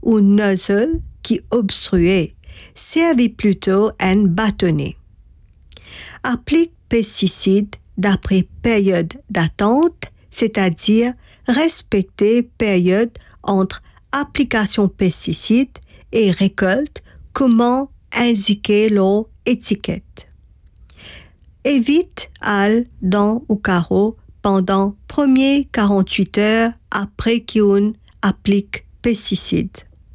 ou nozzle qui obstruait, servit plutôt à un bâtonnet. Applique pesticides d'après période d'attente, c'est-à-dire respecter période entre application pesticides et récolte, comment indiquer leur étiquette. Évite halle, dents ou carreaux pendant premières 48 heures après qu'on applique pesticides.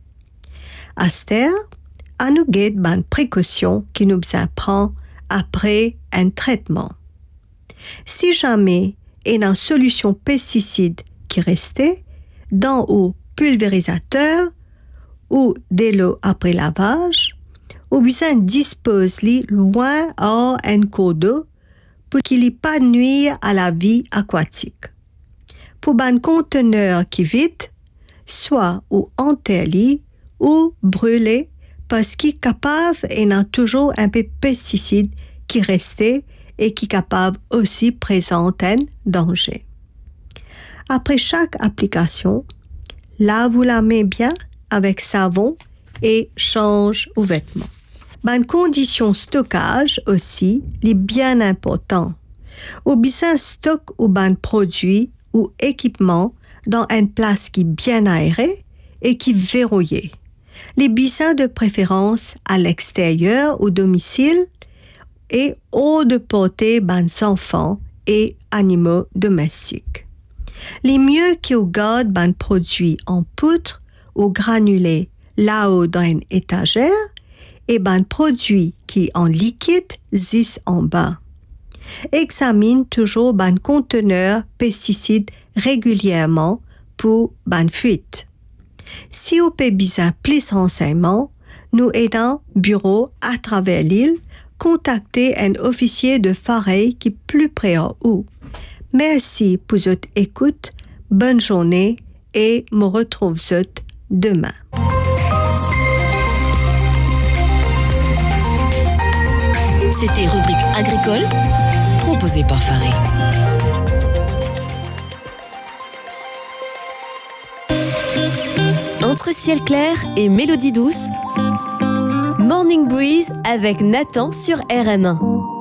Aster, à nous guide une précaution qui nous apprend après un traitement. Si jamais il y a une solution pesticide qui restait dans un pulvérisateur ou de l'eau après lavage, ou bien dispose-les loin hors un cours d'eau pour qu'il n'y ait pas de nuire à la vie aquatique. Pour un conteneur qui vide, soit ou enterré ou brûlé parce qu'il est capable et n'a toujours un peu de pesticide qui restait et qui est capable aussi de présenter un danger. Après chaque application, lave la main bien avec savon et change aux vêtements. Une condition stockage aussi est bien important. Ou bien stock ou un produit ou équipement dans une place qui est bien aérée et qui est verrouillée. Les bisins de préférence à l'extérieur au domicile et hors de portée des enfants et animaux domestiques. Les mieux qui gardent un produit en poudre ou granulé là-haut dans une étagère et un produit qui en liquide zis en bas. Examine toujours un conteneur pesticide régulièrement pour une fuite. Si vous avez besoin de plus de renseignements, nous aidons bureau à travers l'île, contactez un officier de forêt qui est plus près à vous. Merci pour votre écoute, bonne journée et me retrouve demain. C'était Rubrique agricole, proposée par Faré. Entre ciel clair et mélodie douce, Morning Breeze avec Nathan sur RM1.